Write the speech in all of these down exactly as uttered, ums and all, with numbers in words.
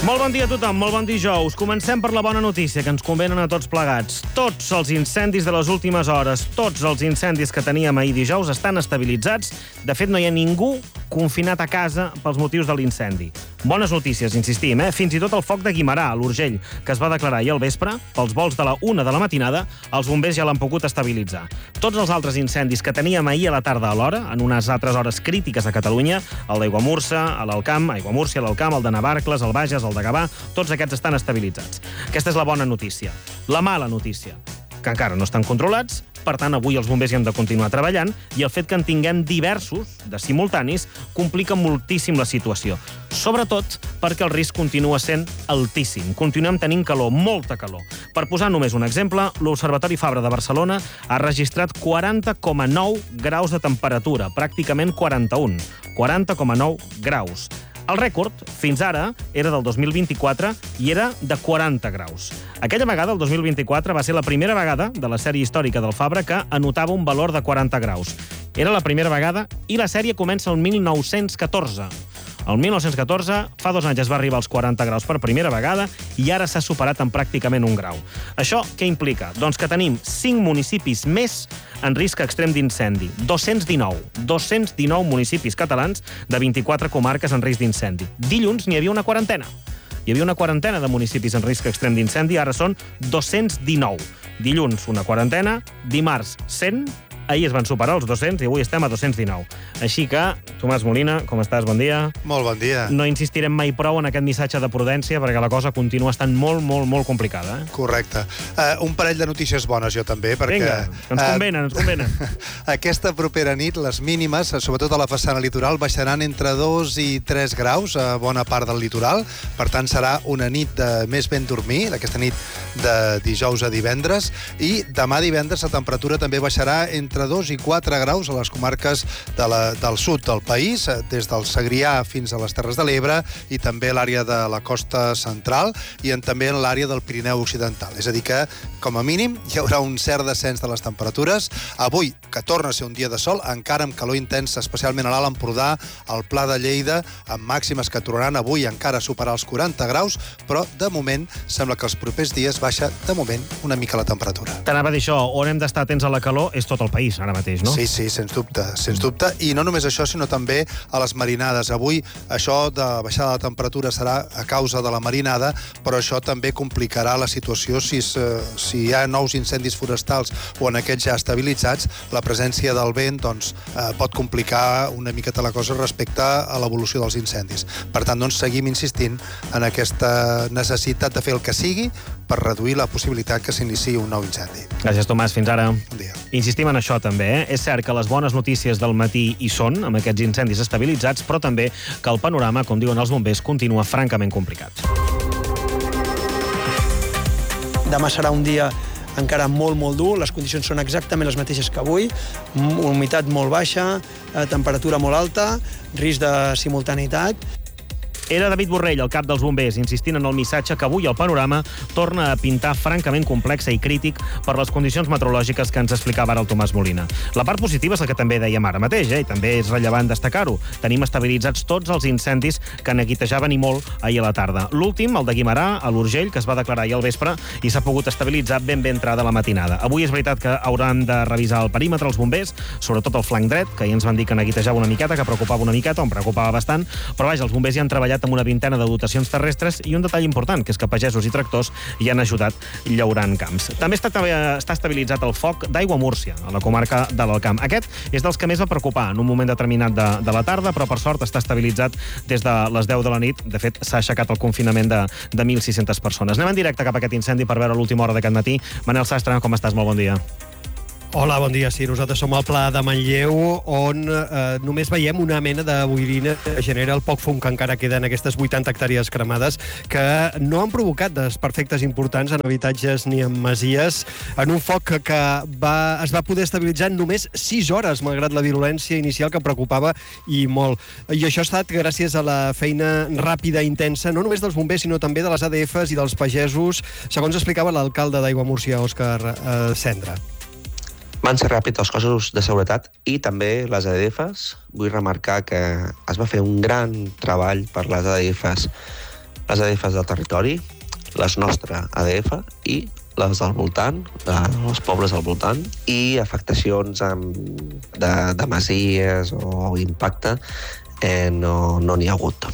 Molt bon dia a tothom, molt bon dijous. Comencem per la bona notícia que ens convenen a tots plegats. Tots els incendis de les últimes hores, tots els incendis que teníem ahir dijous estan estabilitzats. De fet, no hi ha ningú confinat a casa pels motius de l'incendi. Bones notícies, insistim, eh? Fins i tot el foc de Guimerà, a l'Urgell, que es va declarar ahir al vespre, pels vols de la una de la matinada, els bombers ja l'han pogut estabilitzar. Tots els altres incendis que teníem ahir a la tarda a l'hora, en unes altres hores crítiques a Catalunya, el d'Aiguamúrcia, a l'Alcamp, Aiguamúrcia, a l'Alcamp, el de Navarcles, el Bages, el de Gavà, tots aquests estan estabilitzats. Aquesta és la bona notícia. La mala notícia, que encara no estan controlats, per tant, avui els bombers hi hem de continuar treballant i el fet que en tinguem diversos, de simultanis, complica moltíssim la situació. Sobretot perquè el risc continua sent altíssim. Continuem tenint calor, molta calor. Per posar només un exemple, l'Observatori Fabra de Barcelona ha registrat quaranta coma nou graus de temperatura, pràcticament quaranta-un. quaranta coma nou graus. El rècord, fins ara, era del dos mil vint-i-quatre i era de quaranta graus. Aquella vegada, el dos mil vint-i-quatre, va ser la primera vegada de la sèrie històrica del Fabra que anotava un valor de quaranta graus. Era la primera vegada i la sèrie comença el mil nou-cents catorze. El mil nou-cents catorze, fa dos anys, es va arribar als quaranta graus per primera vegada i ara s'ha superat en pràcticament un grau. Això què implica? Doncs que tenim cinc municipis més en risc extrem d'incendi. dos-cents dinou. dos-cents dinou municipis catalans de vint-i-quatre comarques en risc d'incendi. Dilluns n'hi havia una quarantena. Hi havia una quarantena de municipis en risc extrem d'incendi, ara són dos-cents dinou. Dilluns una quarantena, dimarts cent, ahir es van superar els dos-cents i avui estem a dos-cents dinou. Així que, Tomàs Molina, com estàs? Bon dia. Molt bon dia. No insistirem mai prou en aquest missatge de prudència perquè la cosa continua estant molt, molt, molt complicada. Eh? Correcte. Uh, un parell de notícies bones jo també, perquè... Vinga, ens convenen, uh, ens convenen. Aquesta propera nit, les mínimes, sobretot a la façana litoral, baixaran entre dos i tres graus a bona part del litoral. Per tant, serà una nit de més ben dormir, aquesta nit de dijous a divendres, i demà divendres la temperatura també baixarà entre entre dos i quatre graus a les comarques de la, del sud del país, des del Segrià fins a les Terres de l'Ebre i també l'àrea de la costa central i en, també en l'àrea del Pirineu Occidental. És a dir que, com a mínim, hi haurà un cert descens de les temperatures. Avui, que torna a ser un dia de sol, encara amb calor intensa, especialment a l'Alt Empordà, al Pla de Lleida, amb màximes que tornaran avui encara a superar els quaranta graus, però, de moment, sembla que els propers dies baixa, de moment, una mica la temperatura. T'anava a dir això, on hem d'estar atents a la calor és tot el país ara mateix, no? Sí, sí, sens dubte, sens dubte. I no només això, sinó també a les marinades. Avui això de baixada de temperatura serà a causa de la marinada, però això també complicarà la situació si, si hi ha nous incendis forestals o en aquests ja estabilitzats, la presència del vent doncs, eh, pot complicar una miqueta la cosa respecte a l'evolució dels incendis. Per tant, doncs, seguim insistint en aquesta necessitat de fer el que sigui per reduir la possibilitat que s'iniciï un nou incendi. Gràcies, Tomàs. Fins ara. Bon dia. Insistim en això també, eh? És cert que les bones notícies del matí hi són, amb aquests incendis estabilitzats, però també que el panorama, com diuen els bombers, continua francament complicat. Demà serà un dia encara molt, molt dur. Les condicions són exactament les mateixes que avui. Humitat molt baixa, temperatura molt alta, risc de simultaneïtat. Era David Borrell, el cap dels bombers, insistint en el missatge que avui el panorama torna a pintar francament complex i crític per les condicions meteorològiques que ens explicava ara el Tomàs Molina. La part positiva és el que també dèiem ara mateix, eh? I també és rellevant destacar-ho. Tenim estabilitzats tots els incendis que neguitejaven i molt ahir a la tarda. L'últim, el de Guimerà, a l'Urgell, que es va declarar ahir al vespre i s'ha pogut estabilitzar ben bé entrada a la matinada. Avui és veritat que hauran de revisar el perímetre els bombers, sobretot el flanc dret, que ja ens van dir que neguitejava una miqueta, que preocupava una miqueta, o em preocupava bastant, però vaja, els bombers ja han treballat amb una vintena de dotacions terrestres i un detall important, que és que pagesos i tractors hi han ajudat llaurant camps. També està, està estabilitzat el foc d'Aiguamúrcia, a la comarca de l'Alcamp. Aquest és dels que més va preocupar en un moment determinat de, de la tarda, però per sort està estabilitzat des de les deu de la nit. De fet, s'ha aixecat el confinament de, de mil sis-centes persones. Anem en directe cap a aquest incendi per veure l'última hora d'aquest matí. Manel Sastre, com estàs? Molt bon dia. Hola, bon dia. Sí, nosaltres som al Pla de Manlleu, on eh, només veiem una mena de boirina que genera el poc fum que encara queda en aquestes vuitanta hectàrees cremades, que no han provocat desperfectes importants en habitatges ni en masies, en un foc que va, es va poder estabilitzar en només sis hores, malgrat la virulència inicial que preocupava i molt. I això ha estat gràcies a la feina ràpida i intensa, no només dels bombers, sinó també de les A D Fs i dels pagesos, segons explicava l'alcalde d'Aiguamúrcia, Òscar eh, Cendra. Van ser ràpids els cossos de seguretat i també les A D Fs. Vull remarcar que es va fer un gran treball per les A D Fs les A D Fs del territori, les nostres A D F i les del voltant, dels pobles al voltant, i afectacions de, de masies o impacte eh, no n'hi ha hagut.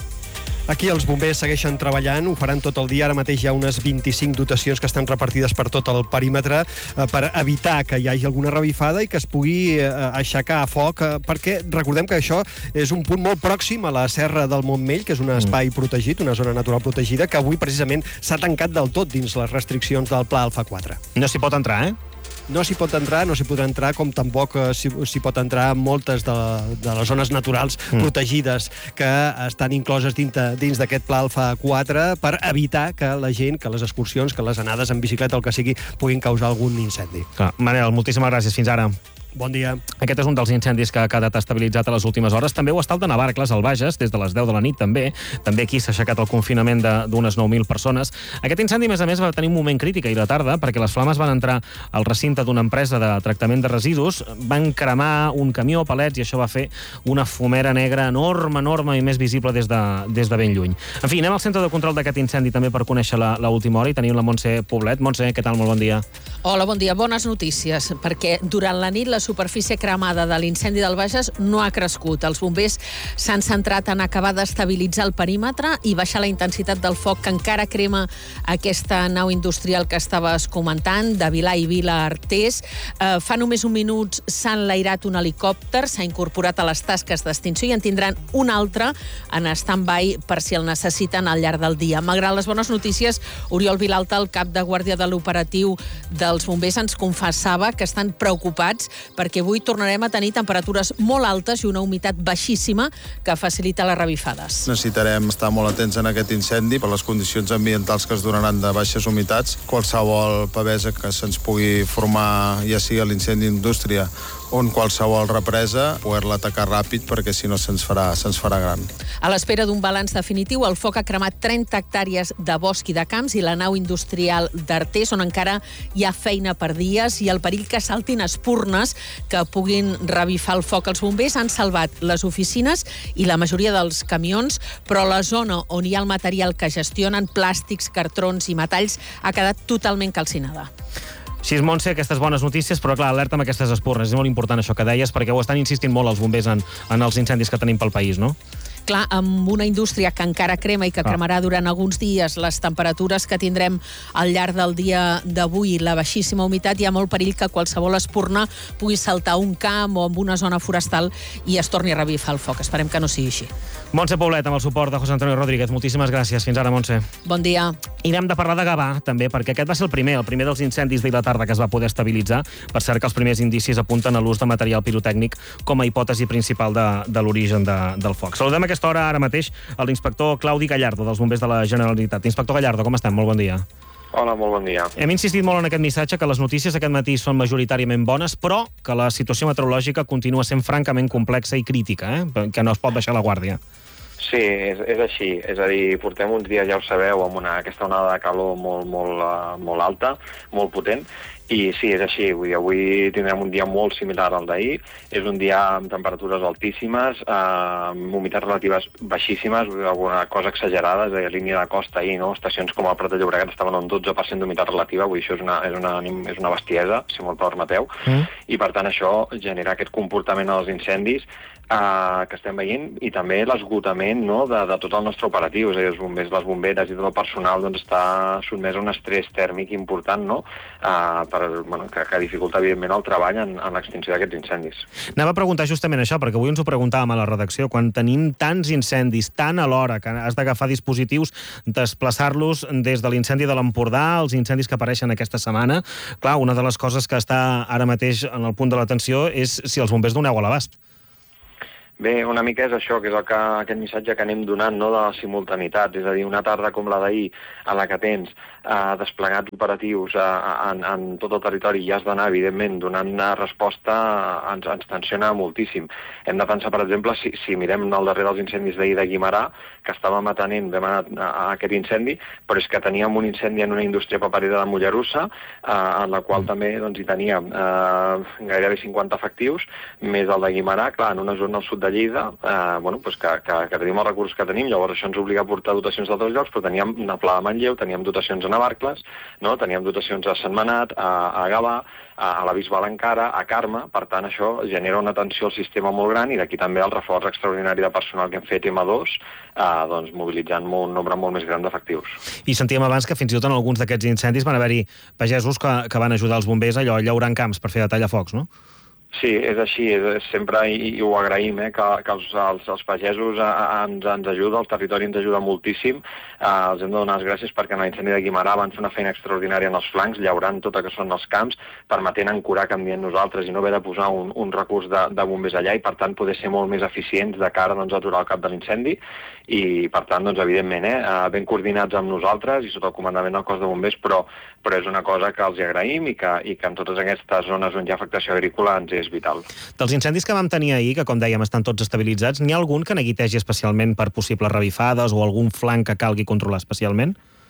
Aquí els bombers segueixen treballant, ho faran tot el dia. Ara mateix hi ha unes vint-i-cinc dotacions que estan repartides per tot el perímetre eh, per evitar que hi hagi alguna revifada i que es pugui eh, aixecar a foc, eh, perquè recordem que això és un punt molt pròxim a la Serra del Montmell, que és un espai mm. protegit, una zona natural protegida, que avui precisament s'ha tancat del tot dins les restriccions del Pla Alfa quatre. No s'hi pot entrar, eh? No s'hi pot entrar, no s'hi podrà entrar, com tampoc s'hi pot entrar moltes de, de les zones naturals mm. protegides que estan incloses dins, dins d'aquest Pla Alfa quatre per evitar que la gent, que les excursions, que les anades en bicicleta, el que sigui, puguin causar algun incendi. Clar. Manel, moltíssimes gràcies. Fins ara. Bon dia. Aquest és un dels incendis que ha quedat estabilitzat a les últimes hores. També ho està el de Navarcles, al Bages, des de les deu de la nit també. També aquí s'ha aixecat el confinament d'unes nou mil persones. Aquest incendi, a més a més, va tenir un moment crític ahir a la tarda, perquè les flames van entrar al recinte d'una empresa de tractament de residus, van cremar un camió, palets, i això va fer una fumera negra enorme, enorme i més visible des de, des de ben lluny. En fi, anem al centre de control d'aquest incendi també per conèixer l'última hora, i tenim la Montse Poblet. Montse, què tal? Molt bon dia. Hola, bon dia. Bones notícies, perquè durant la nit la superfície cremada de l'incendi del Bages no ha crescut. Els bombers s'han centrat en acabar d'estabilitzar el perímetre i baixar la intensitat del foc que encara crema aquesta nau industrial que estaves comentant, de Vilar i Vila Artés. Eh, fa només un minut s'ha enlairat un helicòpter, s'ha incorporat a les tasques d'extinció i en tindran un altre en stand-by per si el necessiten al llarg del dia. Malgrat les bones notícies, Oriol Vilalta, el cap de guàrdia de l'operatiu dels bombers, ens confessava que estan preocupats perquè avui tornarem a tenir temperatures molt altes i una humitat baixíssima que facilita les revifades. Necessitarem estar molt atents en aquest incendi per les condicions ambientals que es donaran de baixes humitats. Qualsevol pavesa que se'ns pugui formar, ja sigui a l'incendi d'indústria o en qualsevol represa, poder-la atacar ràpid perquè si no se'ns farà, se'ns farà gran. A l'espera d'un balanç definitiu, el foc ha cremat trenta hectàrees de bosc i de camps i la nau industrial d'Artés, on encara hi ha feina per dies i el perill que saltin espurnes que puguin revifar el foc. Els bombers han salvat les oficines i la majoria dels camions, però la zona on hi ha el material que gestionen, plàstics, cartrons i metalls, ha quedat totalment calcinada. Així és, Montse, aquestes bones notícies, però clar, alerta amb aquestes espurnes. És molt important això que deies, perquè ho estan insistint molt els bombers en, en els incendis que tenim pel país, no? Clar, amb una indústria que encara crema i que cremarà durant alguns dies, les temperatures que tindrem al llarg del dia d'avui, la baixíssima humitat, hi ha molt perill que qualsevol espurna pugui saltar un camp o en una zona forestal i es torni a revifar el foc. Esperem que no sigui així. Montse Poblet, amb el suport de José Antonio Rodríguez. Moltíssimes gràcies. Fins ara, Montse. Bon dia. I anem de parlar de Gavà, també, perquè aquest va ser el primer, el primer dels incendis d'ahir a la tarda que es va poder estabilitzar. Per cert, que els primers indicis apunten a l'ús de material pirotècnic com a hipòtesi principal de, de l'origen de, del foc. Saludem a aquesta hora, ara mateix, a l'inspector Claudi Gallardo, dels bombers de la Generalitat. Inspector Gallardo, com estem? Molt bon dia. Hola, molt bon dia. Hem insistit molt en aquest missatge que les notícies aquest matí són majoritàriament bones, però que la situació meteorològica continua sent francament complexa i crítica, eh? Que no es pot baixar la guàrdia. Sí, és, és així. És a dir, portem uns dies, ja ho sabeu, amb una, aquesta onada de calor molt, molt, uh, molt alta, molt potent, i sí, és així. Vull dir, avui tindrem un dia molt similar al d'ahir. És un dia amb temperatures altíssimes, eh, amb humitats relatives baixíssimes, alguna cosa exagerada, és a dir, a línia de costa ahir, no? Estacions com el Prat de Llobregat estaven en dotze per cent d'humitat relativa, vull dir, això és una, és una, és una bestiesa, si me'l permeteu, mm. i per tant això genera aquest comportament als incendis Uh, que estem veient, i també l'esgotament, no, de, de tot el nostre operatiu, és a dir, els bombers, les bomberes i tot el personal doncs, està sotmès a un estrès tèrmic important, no? uh, per, bueno, que, que dificulta evidentment el treball en, en l'extinció d'aquests incendis. Anava a preguntar justament això, perquè avui ens ho preguntàvem a la redacció, quan tenim tants incendis, tant a l'hora, que has d'agafar dispositius, desplaçar-los des de l'incendi de l'Empordà, els incendis que apareixen aquesta setmana, clar, una de les coses que està ara mateix en el punt de l'atenció és si els bombers doneu a l'abast. Bé, una mica és això, que és el que, aquest missatge que anem donant, no, de la simultanitat. És a dir, una tarda com la d'ahir, a la que tens eh, desplegats operatius eh, en, en tot el territori i has d'anar, evidentment, donant una resposta, eh, ens, ens tensiona moltíssim. Hem de pensar, per exemple, si, si mirem el darrer dels incendis d'ahir de Guimerà, que estàvem atenent vam anar a, a aquest incendi, però és que teníem un incendi en una indústria paperera de Mollerussa, eh, en la qual també doncs, hi teníem eh, gairebé cinquanta efectius, més el de Guimerà, clar, en una zona al sud de Lleida, eh, bueno, pues que, que, que tenim els recursos que tenim, llavors això ens obliga a portar dotacions d'altres llocs, però teníem una Pla de Manlleu, teníem dotacions a Navarcles, no? Teníem dotacions a Sentmenat, a, a Gavà, a, a la Bisbal encara, a Carme, per tant això genera una tensió al sistema molt gran i d'aquí també el reforç extraordinari de personal que hem fet M dos, eh, doncs mobilitzant un nombre molt més gran d'efectius. I sentíem abans que fins i tot en alguns d'aquests incendis van haver-hi pagesos que, que van ajudar els bombers allò, llaurant camps per fer de tallafocs, no? Sí, és així, és sempre, i, i ho agraïm, eh, que, que els, els, els pagesos eh, ens, ens ajuda, el territori ens ajuda moltíssim, eh, els hem de donar les gràcies perquè en l'incendi de Guimerà van fer una feina extraordinària en els flancs, llaurant tot el que són els camps, permetent ancorar, que en diem nosaltres, i no haver de posar un, un recurs de, de bombers allà, i per tant poder ser molt més eficients de cara doncs, a aturar el cap de l'incendi, i per tant, doncs, evidentment, eh, ben coordinats amb nosaltres i sota el comandament del cos de bombers, però, però és una cosa que els agraïm i que, i que en totes aquestes zones on hi ha afectació agrícola ens és vital. Dels incendis que vam tenir ahir, que com dèiem estan tots estabilitzats, n'hi ha algun que neguitegi especialment per possibles revifades o algun flanc que calgui controlar especialment?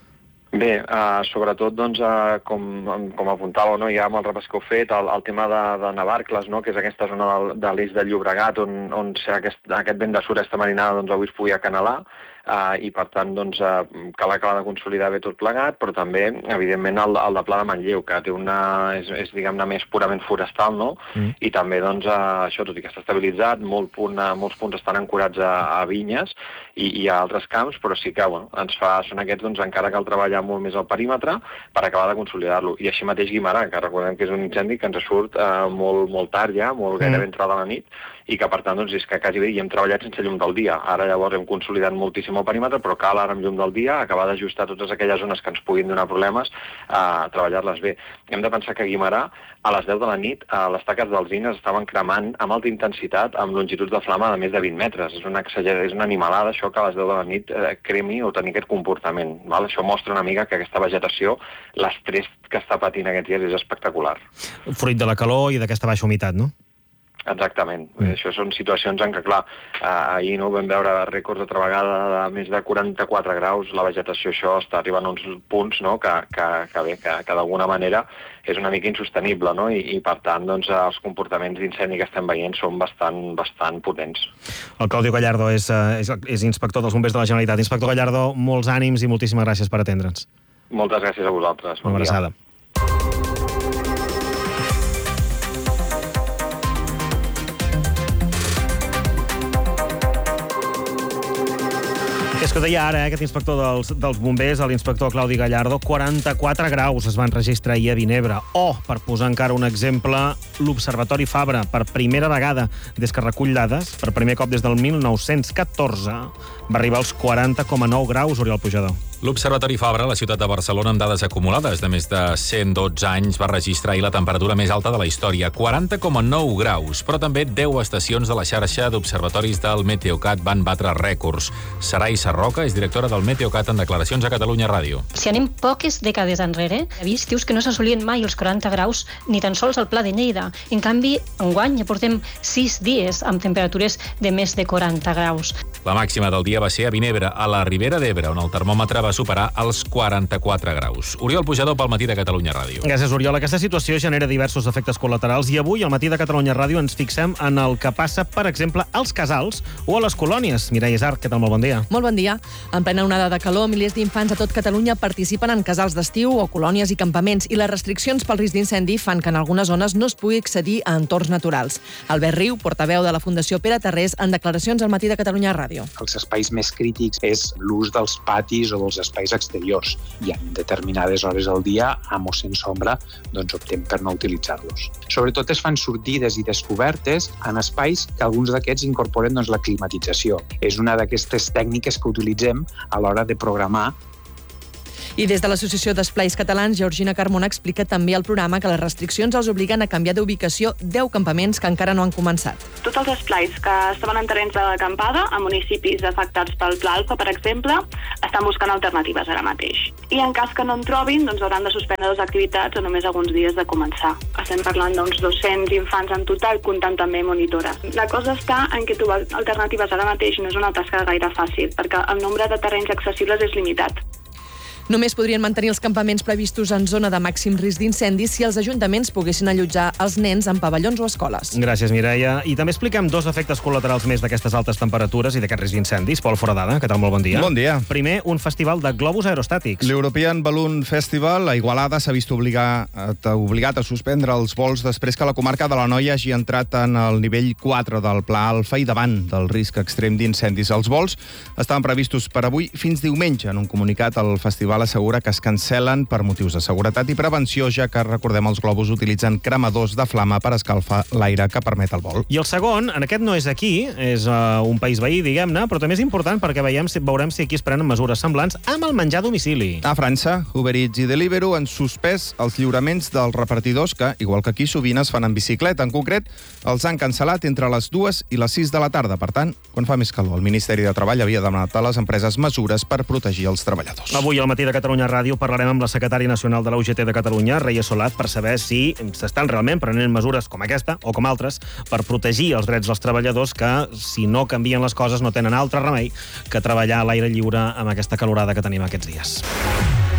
Bé, uh, sobretot, doncs, uh, com, com apuntava, no, ja amb el repàs que heu fet, el, el tema de, de Navarcles, no, que és aquesta zona del, de l'est del Llobregat, on, on aquest, aquest vent de sud-est marinada doncs, avui es pugui acanalar, Uh, i per tant doncs, uh, cal acabar de consolidar bé tot plegat, però també evidentment el, el de Pla de Manlleu, que té una, és, és diguem-ne més purament forestal, no? Mm. I també doncs, uh, això, tot i que està estabilitzat, molt punt, uh, molts punts estan ancorats a, a vinyes i, i a altres camps, però sí que bueno, ens fa, són aquests, doncs encara cal treballar molt més al perímetre per acabar de consolidar-lo. I així mateix Guimerà, que recordem que és un incendi que ens surt uh, molt, molt tard ja, molt mm. gairebé entrada a la nit, i que per tant doncs, és que quasi bé hi hem treballat sense llum del dia. Ara llavors hem consolidat moltíssim el perímetre, però cal ara amb llum del dia acabar d'ajustar totes aquelles zones que ens puguin donar problemes a treballar-les bé. Hem de pensar que a Guimerà, a les deu de la nit, les taques d'alzines estaven cremant amb alta intensitat, amb longituds de flama de més de vint metres. És una, és una animalada això que a les deu de la nit eh, cremi o tenir aquest comportament. Val? Això mostra una mica que aquesta vegetació, l'estrès que està patint aquests dies és espectacular. Fruit de la calor i d'aquesta baixa humitat, no? Exactament. Mm. Això són situacions en què, clar, eh, ahir no vam veure rècords altra vegada de més de quaranta-quatre graus, la vegetació això està arribant a uns punts no, que, que, que bé, que, que d'alguna manera és una mica insostenible, no? I, i per tant, doncs, els comportaments d'incendi que estem veient són bastant, bastant potents. El Claudio Gallardo és, és, és inspector dels bombers de la Generalitat. Inspector Gallardo, molts ànims i moltíssimes gràcies per atendre'ns. Moltes gràcies a vosaltres. Una abraçada. És que ho deia ara, eh, aquest inspector dels, dels bombers, l'inspector Claudi Gallardo, quaranta-quatre graus es van registrar ahir a Vinebre. O, per posar encara un exemple, l'Observatori Fabra, per primera vegada des que recull dades, per primer cop des del mil nou-cents catorze, va arribar als quaranta coma nou graus, Oriol Pujador. L'Observatori Fabra, a la ciutat de Barcelona, amb dades acumulades de més de cent dotze anys, va registrar ahir la temperatura més alta de la història, quaranta coma nou graus, però també deu estacions de la xarxa d'observatoris del Meteocat van batre rècords. Sarai Sarroca és directora del Meteocat en declaracions a Catalunya Ràdio. Si anem poques dècades enrere, hi havia estius que no s'assolien mai els quaranta graus, ni tan sols al Pla de Lleida. En canvi, enguany ja portem sis dies amb temperatures de més de quaranta graus. La màxima del dia va ser a Vinebre, a la Ribera d'Ebre, on el termòmetre va superar els quaranta-quatre graus. Oriol Pujador pel Matí de Catalunya Ràdio. Gràcies, Oriol. Aquesta situació genera diversos efectes col·laterals i avui al Matí de Catalunya Ràdio ens fixem en el que passa, per exemple, als casals o a les colònies. Mireia Isart, què tal? Molt bon dia. Molt bon dia. En plena onada de calor, milers d'infants a tot Catalunya participen en casals d'estiu o colònies i campaments i les restriccions pel risc d'incendi fan que en algunes zones no es pugui accedir a entorns naturals. Albert Riu, portaveu de la Fundació Pere Tarrés, en declaracions al Matí de Catalunya Ràdio. Els espais més crítics és l'ús dels patis o dels espais exteriors i en determinades hores del dia, amb o sense ombra, doncs optem per no utilitzar-los. Sobretot es fan sortides i descobertes en espais que alguns d'aquests incorporen doncs, la climatització. És una d'aquestes tècniques que utilitzem a l'hora de programar. I des de l'Associació d'Esplais Catalans, Georgina Carmona explica també al programa que les restriccions els obliguen a canviar d'ubicació deu campaments que encara no han començat. Tots els esplais que estaven en terrenys d'acampada, a municipis afectats pel Pla Alfa, per exemple, estan buscant alternatives ara mateix. I en cas que no en trobin, doncs hauran de suspendre les activitats o només alguns dies de començar. Estem parlant d'uns dos-cents infants en total, comptant també monitores. La cosa està en què trobar alternatives ara mateix no és una tasca gaire fàcil, perquè el nombre de terrenys accessibles és limitat. Només podrien mantenir els campaments previstos en zona de màxim risc d'incendis si els ajuntaments poguessin allotjar els nens en pavellons o escoles. Gràcies, Mireia. I també expliquem dos efectes col·laterals més d'aquestes altes temperatures i d'aquest risc d'incendis. Pol Foradada, què tal? Molt bon dia. Bon dia. Primer, un festival de globus aerostàtics. L'European Balloon Festival a Igualada s'ha vist obligat, obligat a suspendre els vols després que la comarca de l'Anoia hagi entrat en el nivell quatre del Pla Alfa i davant del risc extrem d'incendis. Els vols estaven previstos per avui fins diumenge. En un comunicat, el festival assegura que es cancel·len per motius de seguretat i prevenció, ja que, recordem, els globus utilitzen cremadors de flama per escalfar l'aire que permet el vol. I el segon, en aquest no és aquí, és uh, un país veí, diguem-ne, però també és important perquè veiem, veurem si aquí es prenen mesures semblants amb el menjar a domicili. A França, Uber Eats i Deliveroo han suspès els lliuraments dels repartidors que, igual que aquí, sovint es fan en bicicleta. En concret, els han cancel·lat entre les dues i les sis de la tarda. Per tant, quan fa més calor, el Ministeri de Treball havia demanat a les empreses mesures per protegir els treballadors. Avui al matí de Catalunya Ràdio parlarem amb la secretària nacional de la U G T de Catalunya, Reyes Solaz, per saber si s'estan realment prenent mesures com aquesta o com altres per protegir els drets dels treballadors que, si no canvien les coses, no tenen altre remei que treballar a l'aire lliure amb aquesta calorada que tenim aquests dies.